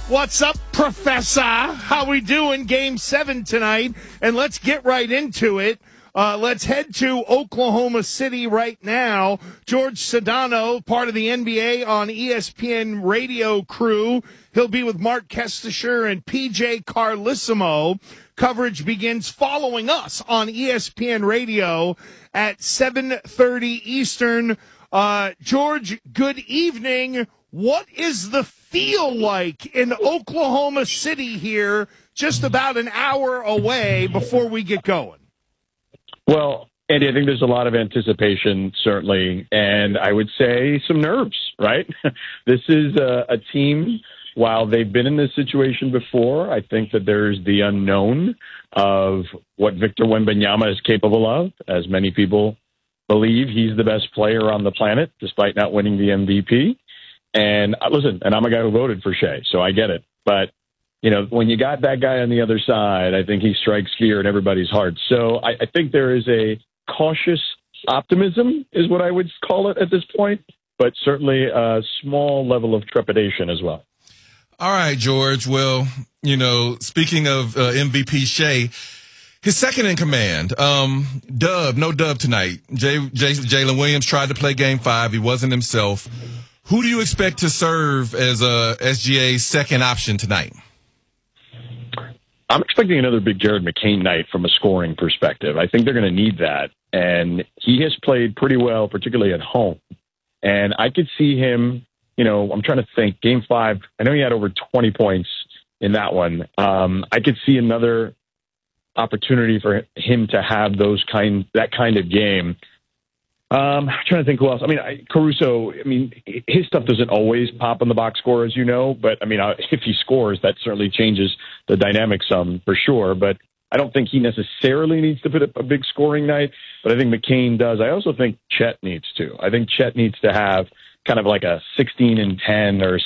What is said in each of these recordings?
What's up, Professor? How we doing? Game 7 tonight, and let's get right into it. Let's head to Oklahoma City right now. George Sedano, part of the NBA on ESPN radio crew. He'll be with Mark Kestisher and PJ Carlissimo. Coverage begins following us on ESPN radio at 7:30 Eastern. George, good evening. What is the feel like in Oklahoma City here, just about an hour away before we get going? Well, Andy, I think there's a lot of anticipation, certainly, and I would say some nerves, right? This is a team, while they've been in this situation before, I think that there's the unknown of what Victor Wembanyama is capable of. As many people believe, he's the best player on the planet, despite not winning the MVP. And listen, and I'm a guy who voted for Shea, so I get it. But, you know, when you got that guy on the other side, I think he strikes fear in everybody's hearts. So I think there is a cautious optimism is what I would call it at this point, but certainly a small level of trepidation as well. All right, George. Well, you know, speaking of MVP Shea, his second in command, no dub tonight. Jalen Williams tried to play game 5. He wasn't himself. Who do you expect to serve as SGA's second option tonight? I'm expecting another big Jared McCain night from a scoring perspective. I think they're going to need that. And he has played pretty well, particularly at home. And I could see him, you know, I'm trying to think, game 5, I know he had over 20 points in that one. I could see another opportunity for him to have that kind of game. I'm trying to think who else. I mean, Caruso, his stuff doesn't always pop in the box score, as you know. But, if he scores, that certainly changes the dynamic some for sure. But I don't think he necessarily needs to put up a big scoring night. But I think McCain does. I also think Chet needs to. I think Chet needs to have kind of like a 16-10 or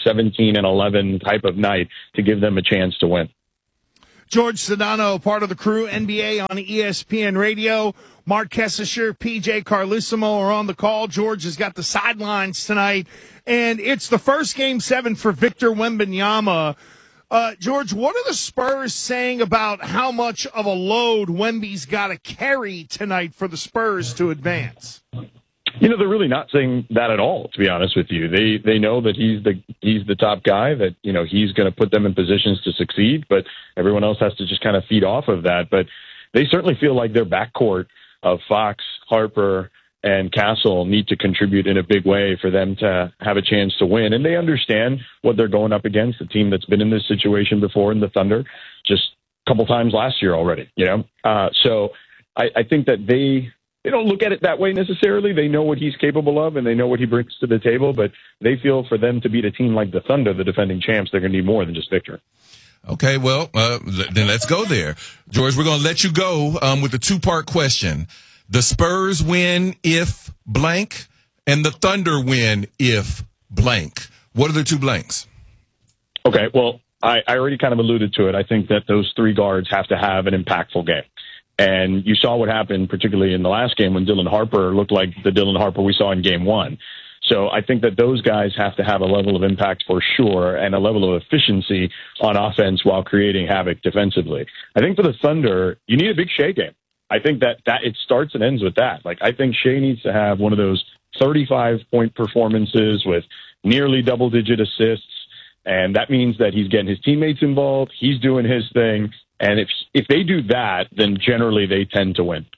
17-11 type of night to give them a chance to win. George Sedano, part of the crew, NBA on ESPN Radio. Mark Kestisher, PJ Carlissimo are on the call. George has got the sidelines tonight, and it's the first game 7 for Victor Wembanyama. George, what are the Spurs saying about how much of a load Wemby's got to carry tonight for the Spurs to advance? You know, they're really not saying that at all, to be honest with you. They know that he's the top guy, that, you know, he's going to put them in positions to succeed, but everyone else has to just kind of feed off of that. But they certainly feel like their backcourt of Fox, Harper, and Castle need to contribute in a big way for them to have a chance to win. And they understand what they're going up against, a team that's been in this situation before in the Thunder, just a couple times last year already, you know? So I think that they don't look at it that way necessarily. They know what he's capable of, and they know what he brings to the table, but they feel for them to beat a team like the Thunder, the defending champs, they're going to need more than just Victor. Okay, well, then let's go there. George, we're going to let you go with the 2-part question. The Spurs win if blank, and the Thunder win if blank. What are the 2 blanks? Okay, well, I already kind of alluded to it. I think that those 3 guards have to have an impactful game. And you saw what happened, particularly in the last game, when Dylan Harper looked like the Dylan Harper we saw in game 1. So I think that those guys have to have a level of impact for sure and a level of efficiency on offense while creating havoc defensively. I think for the Thunder, you need a big Shea game. I think that it starts and ends with that. Like, I think Shea needs to have one of those 35-point performances with nearly double-digit assists, and that means that he's getting his teammates involved, he's doing his thing, and if they do that, then generally they tend to win.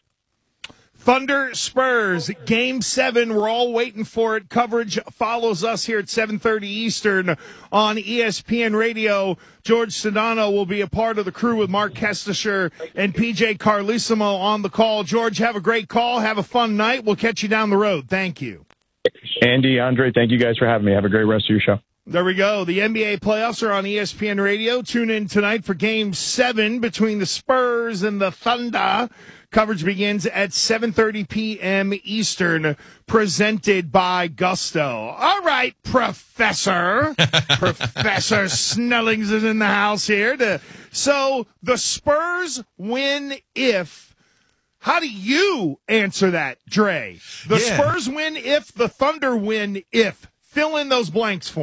Thunder Spurs, Game 7. We're all waiting for it. Coverage follows us here at 7:30 Eastern on ESPN Radio. George Sedano will be a part of the crew with Mark Kestisher and PJ Carlissimo on the call. George, have a great call. Have a fun night. We'll catch you down the road. Thank you. Andy, Andre, thank you guys for having me. Have a great rest of your show. There we go. The NBA playoffs are on ESPN Radio. Tune in tonight for Game 7 between the Spurs and the Thunder. Coverage begins at 7:30 p.m. Eastern, presented by Gusto. All right, Professor. Professor Snellings is in the house here. So the Spurs win if. How do you answer that, Dre? The Spurs win if, the Thunder win if. Fill in those blanks for me.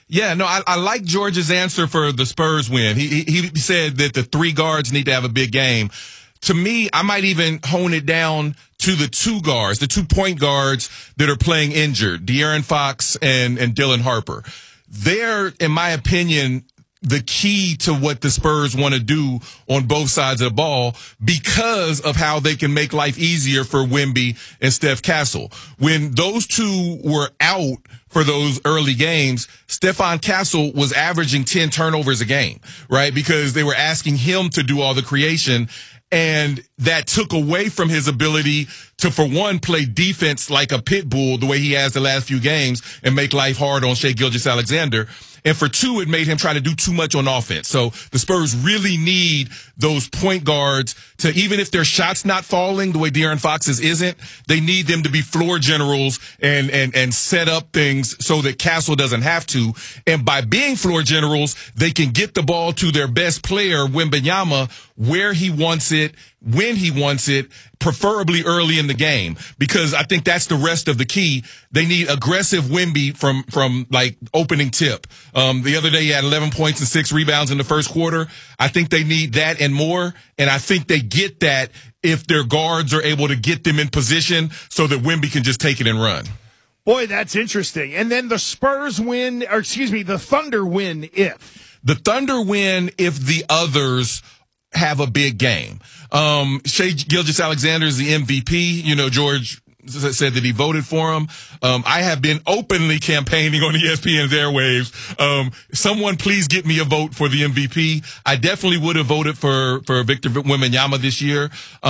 Yeah, no, I like George's answer for the Spurs win. He said that the 3 guards need to have a big game. To me, I might even hone it down to the 2 guards, the 2 point guards that are playing injured, De'Aaron Fox and Dylan Harper. They're, in my opinion, the key to what the Spurs want to do on both sides of the ball because of how they can make life easier for Wemby and Steph Castle. When those 2 were out for those early games, Stephon Castle was averaging 10 turnovers a game, right? Because they were asking him to do all the creation. And that took away from his ability to, for one, play defense like a pit bull the way he has the last few games and make life hard on Shai Gilgeous-Alexander. And for 2, it made him try to do too much on offense. So the Spurs really need those point guards to, even if their shot's not falling the way De'Aaron Fox's isn't, they need them to be floor generals and set up things so that Castle doesn't have to. And by being floor generals, they can get the ball to their best player, Wembanyama, where he wants it, when he wants it, preferably early in the game, because I think that's the rest of the key. They need aggressive Wemby from like opening tip. The other day he had 11 points and 6 rebounds in the first quarter. I think they need that and more. And I think they get that if their guards are able to get them in position so that Wemby can just take it and run. Boy, that's interesting. And then the Spurs win, or excuse me, the Thunder win if. The Thunder win if the others have a big game. Shai Gilgeous-Alexander is the MVP. You know, George said that he voted for him. I have been openly campaigning on ESPN's airwaves. Someone please get me a vote for the MVP. I definitely would have voted for Victor Wembanyama this year.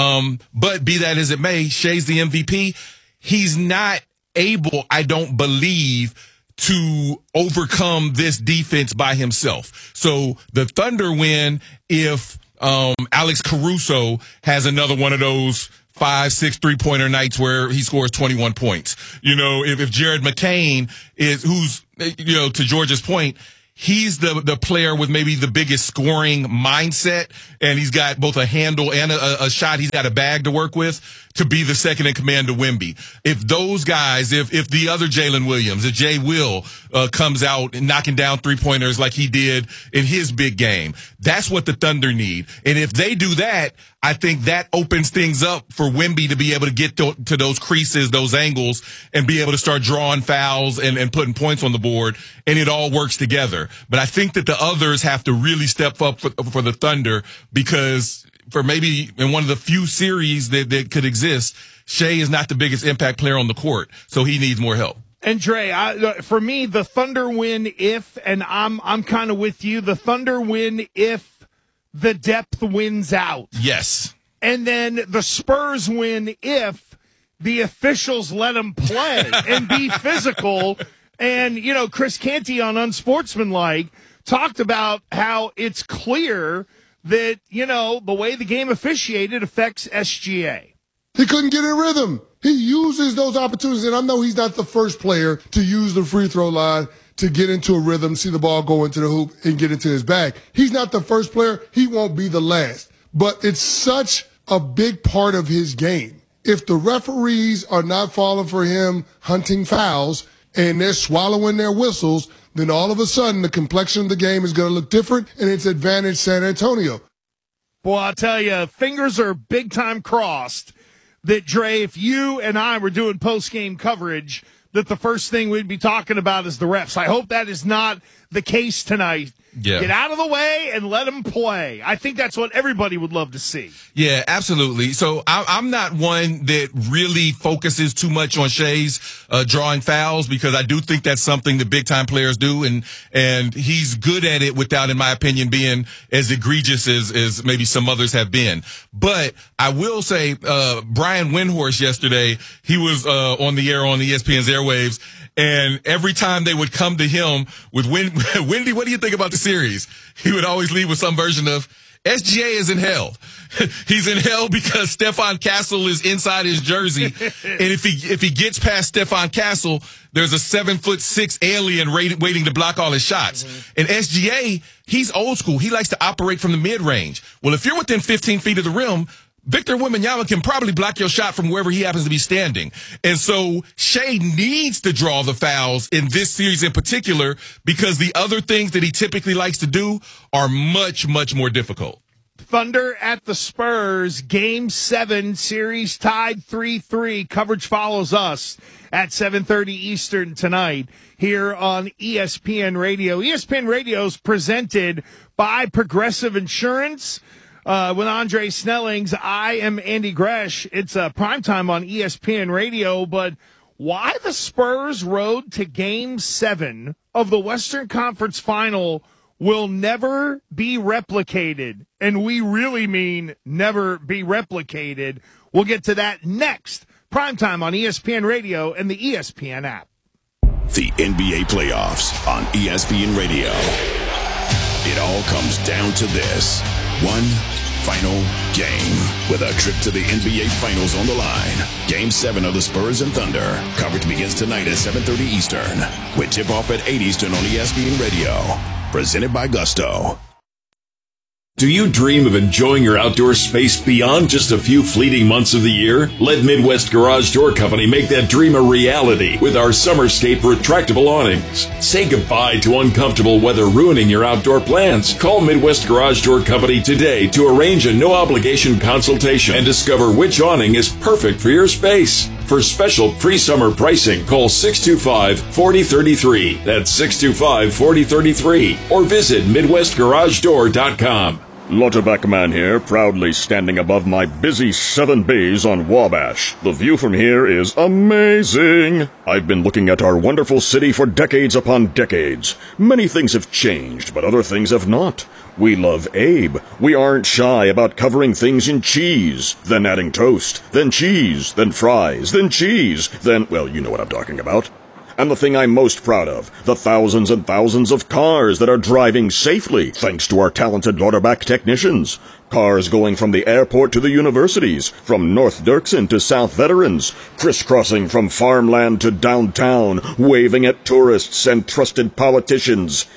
But be that as it may, Shai's the MVP. He's not able, I don't believe, to overcome this defense by himself. So the Thunder win if Alex Caruso has another one of those 5-6 3-pointer nights where he scores 21 points. You know, if Jared McCain who's, you know, to George's point, he's the player with maybe the biggest scoring mindset, and he's got both a handle and a shot. He's got a bag to work with to be the second in command to Wemby. If those guys, if the other Jalen Williams, if Jay Will comes out and knocking down 3-pointers like he did in his big game, that's what the Thunder need. And if they do that, I think that opens things up for Wemby to be able to get to those creases, those angles, and be able to start drawing fouls and putting points on the board, and it all works together. But I think that the others have to really step up for the Thunder, because for maybe in one of the few series that could exist, Shai is not the biggest impact player on the court, so he needs more help. And Dre, for me, the Thunder win if, and I'm kind of with you, the Thunder win if the depth wins out. Yes. And then the Spurs win if the officials let them play and be physical. And, you know, Chris Canty on Unsportsmanlike talked about how it's clear that, you know, the way the game officiated affects SGA. He couldn't get in rhythm. He uses those opportunities, and I know he's not the first player to use the free throw line to get into a rhythm, see the ball go into the hoop, and get into his bag. He's not the first player. He won't be the last. But it's such a big part of his game. If the referees are not falling for him hunting fouls and they're swallowing their whistles, then all of a sudden the complexion of the game is going to look different, and it's advantage San Antonio. Boy, I'll tell you, fingers are big time crossed that, Dre, if you and I were doing post-game coverage, that the first thing we'd be talking about is the refs. I hope that is not the case tonight. Yeah. Get out of the way and let them play. I think that's what everybody would love to see. Yeah, absolutely. So I'm not one that really focuses too much on Shai's drawing fouls, because I do think that's something that big time players do, and he's good at it without, in my opinion, being as egregious as maybe some others have been. But I will say, Brian Windhorst yesterday, he was on the air on ESPN's airwaves, and every time they would come to him with Wendy, what do you think about the series? He would always leave with some version of, SGA is in hell. He's in hell because Stephon Castle is inside his jersey. And if he gets past Stephon Castle, there's a 7'6" alien waiting to block all his shots. Mm-hmm. And SGA, he's old school. He likes to operate from the mid-range. Well, if you're within 15 feet of the rim, Victor Wembanyama can probably block your shot from wherever he happens to be standing. And so Shai needs to draw the fouls in this series in particular because the other things that he typically likes to do are much, much more difficult. Thunder at the Spurs, Game 7, series tied 3-3. Coverage follows us at 7:30 Eastern tonight here on ESPN Radio. ESPN Radio is presented by Progressive Insurance. With Andre Snellings, I am Andy Gresh. It's primetime on ESPN Radio, but why the Spurs road to Game 7 of the Western Conference Final will never be replicated, and we really mean never be replicated. We'll get to that next. Primetime on ESPN Radio and the ESPN app. The NBA playoffs on ESPN Radio. It all comes down to this. One final game with a trip to the NBA Finals on the line. Game 7 of the Spurs and Thunder. Coverage begins tonight at 7:30 Eastern with tip-off at 8 Eastern on ESPN Radio. Presented by Gusto. Do you dream of enjoying your outdoor space beyond just a few fleeting months of the year? Let Midwest Garage Door Company make that dream a reality with our Summerscape retractable awnings. Say goodbye to uncomfortable weather ruining your outdoor plans. Call Midwest Garage Door Company today to arrange a no-obligation consultation and discover which awning is perfect for your space. For special pre-summer pricing, call 625-4033. That's 625-4033. Or visit MidwestGarageDoor.com. Lauterbach Man here, proudly standing above my busy 7 bays on Wabash. The view from here is amazing. I've been looking at our wonderful city for decades upon decades. Many things have changed, but other things have not. We love Abe. We aren't shy about covering things in cheese, then adding toast, then cheese, then fries, then cheese, then, well, you know what I'm talking about. And the thing I'm most proud of, the thousands and thousands of cars that are driving safely thanks to our talented Lauterbach technicians. Cars going from the airport to the universities, from North Dirksen to South Veterans, crisscrossing from farmland to downtown, waving at tourists and trusted politicians.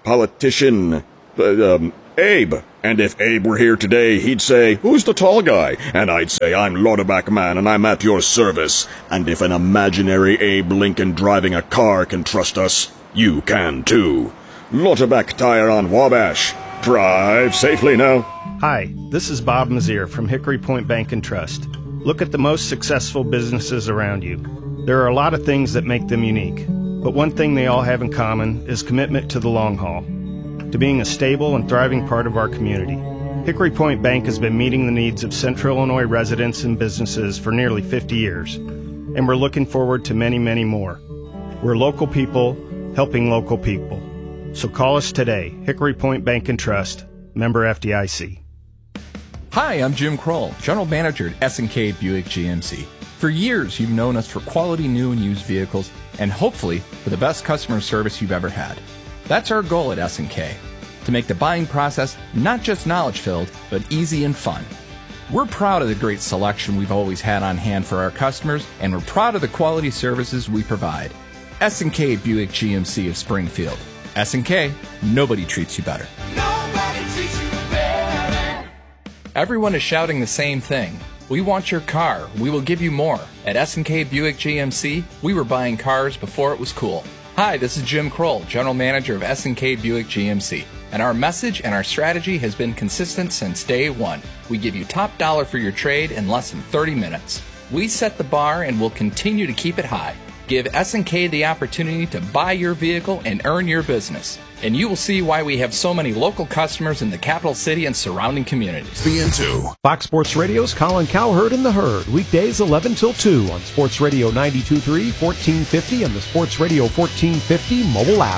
Abe. And if Abe were here today, he'd say, "Who's the tall guy?" And I'd say, "I'm Lauterbach Man, and I'm at your service." And if an imaginary Abe Lincoln driving a car can trust us, you can too. Lauterbach Tire on Wabash. Drive safely now. Hi, this is Bob Mazier from Hickory Point Bank and Trust. Look at the most successful businesses around you. There are a lot of things that make them unique, but one thing they all have in common is commitment to the long haul, to being a stable and thriving part of our community. Hickory Point Bank has been meeting the needs of Central Illinois residents and businesses for nearly 50 years, and we're looking forward to many, many more. We're local people helping local people. So call us today, Hickory Point Bank and Trust, member FDIC. Hi, I'm Jim Kroll, General Manager at S&K Buick GMC. For years, you've known us for quality new and used vehicles, and hopefully for the best customer service you've ever had. That's our goal at S&K, to make the buying process not just knowledge-filled, but easy and fun. We're proud of the great selection we've always had on hand for our customers, and we're proud of the quality services we provide. S&K Buick GMC of Springfield. S&K, nobody treats you better. Nobody treats you better. Everyone is shouting the same thing. We want your car. We will give you more. At S&K Buick GMC, we were buying cars before it was cool. Hi, this is Jim Kroll, General Manager of S&K Buick GMC, and our message and our strategy has been consistent since day one. We give you top dollar for your trade in less than 30 minutes. We set the bar and will continue to keep it high. Give S&K the opportunity to buy your vehicle and earn your business. And you will see why we have so many local customers in the capital city and surrounding communities. BN2. Fox Sports Radio's Colin Cowherd and the Herd. Weekdays 11 till 2 on Sports Radio 92.3, 1450, and the Sports Radio 1450 mobile app.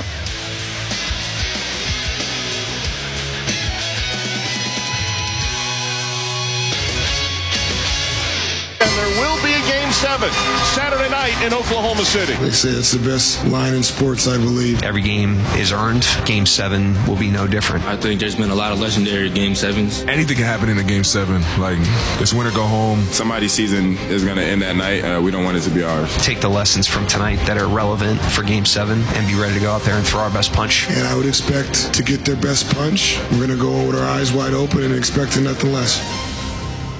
And there will be a Game 7 Saturday night in Oklahoma City. They say it's the best line in sports, I believe. Every game is earned. Game 7 will be no different. I think there's been a lot of legendary Game 7s. Anything can happen in a Game 7. Like, it's win or go home. Somebody's season is going to end that night. We don't want it to be ours. Take the lessons from tonight that are relevant for Game 7 and be ready to go out there and throw our best punch. And I would expect to get their best punch. We're going to go with our eyes wide open and expecting nothing less.